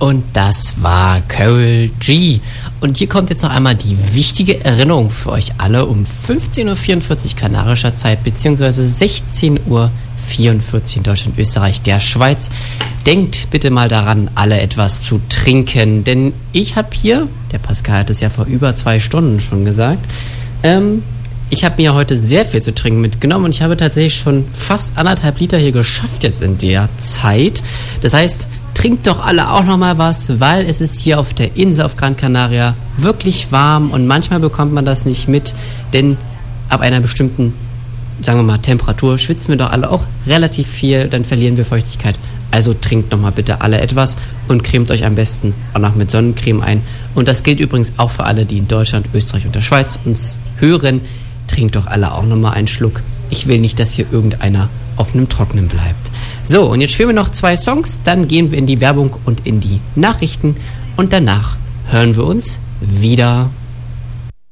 Und das war Karol G. Und hier kommt jetzt noch einmal die wichtige Erinnerung für euch alle um 15.44 Uhr kanarischer Zeit, beziehungsweise 16.44 Uhr in Deutschland, Österreich, der Schweiz. Denkt bitte mal daran, alle etwas zu trinken, denn ich habe hier, der Pascal hat es ja vor über 2 Stunden schon gesagt, ich habe mir heute sehr viel zu trinken mitgenommen und ich habe tatsächlich schon fast 1,5 Liter hier geschafft jetzt in der Zeit. Das heißt, trinkt doch alle auch nochmal was, weil es ist hier auf der Insel auf Gran Canaria wirklich warm und manchmal bekommt man das nicht mit, denn ab einer bestimmten, sagen wir mal, Temperatur schwitzen wir doch alle auch relativ viel, dann verlieren wir Feuchtigkeit. Also trinkt nochmal bitte alle etwas und cremt euch am besten auch noch mit Sonnencreme ein. Und das gilt übrigens auch für alle, die in Deutschland, Österreich und der Schweiz uns hören. Trinkt doch alle auch nochmal einen Schluck. Ich will nicht, dass hier irgendeiner auf einem Trockenen bleibt. So, und jetzt spielen wir noch 2 Songs, dann gehen wir in die Werbung und in die Nachrichten und danach hören wir uns wieder.